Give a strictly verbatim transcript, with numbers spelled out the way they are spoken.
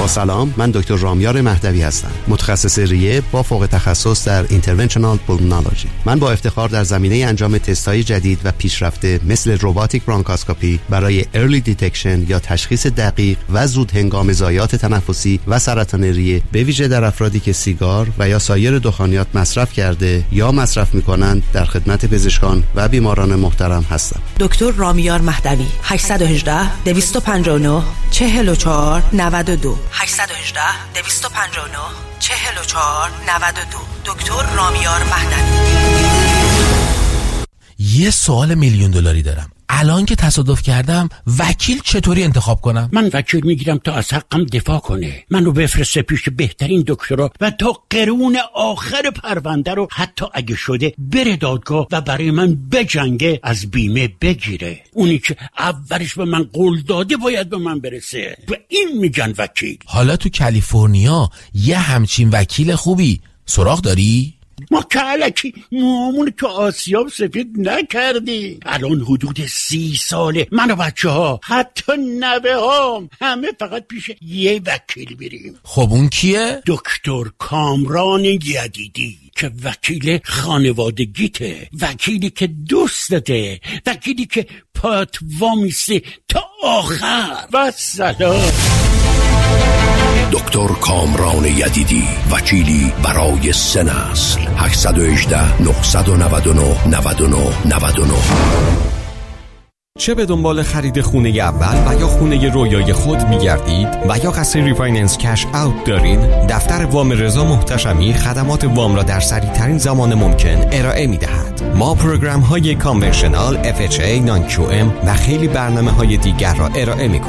با سلام، من دکتر رامیار مهدوی هستم، متخصص ریه با فوق تخصص در اینترونشنال پولمونولوژی. من با افتخار در زمینه انجام تست‌های جدید و پیشرفته مثل رباتیک برانکاسکوپی برای ارلی دیتکشن یا تشخیص دقیق و زود هنگام ضایعات تنفسی و سرطان ریه، به ویژه در افرادی که سیگار و یا سایر دخانیات مصرف کرده یا مصرف می‌کنند، در خدمت پزشکان و بیماران محترم هستم. دکتر رامیار مهدوی، هشت یک هشت، دو پنج نه، چهار چهار نه دو هشت یک هشت، دو پنج نه، چهار چهار نه دو. دکتر رامیار مهدوی. یه سوال میلیون دلاری دارم. الان که تصادف کردم وکیل چطوری انتخاب کنم؟ من وکیل میگیرم تا از حقم دفاع کنه، منو بفرسته پیش بهترین دکترا و تا قرون آخر پرونده رو حتی اگه شده بره دادگاه و برای من بجنگه، از بیمه بگیره. اونی که اولش به من قول داده باید به من برسه. به این میگن وکیل. حالا تو کالیفرنیا یه همچین وکیل خوبی سراغ داری؟ ما که علکی موامون تو آسیاب سفید نکردی. الان حدود سی ساله من و بچه ها حتی نوه هام همه فقط پیش یه وکیل میریم. خب اون کیه؟ دکتر کامران یدیدی که وکیل خانوادگیته، وکیلی که دوستته، وکیلی که پات وامیسته تا آخر. و سلام. دکتر کامران یدیدی، وکیلی برای سه نسل. هشت یک هشت، نه نه نه، نه نه نه نه. چه به دنبال خرید خونه اول و یا خونه رویای خود می‌گردید و یا قصد ریفایننس کش اوت دارین، دفتر وام رضا محتشمی خدمات وام را در سریع‌ترین زمان ممکن ارائه می‌دهد. ما پروگرام‌های کانونشنال، اف اچ ای، نان کیو ام و خیلی برنامه‌های دیگر را ارائه می‌کنیم.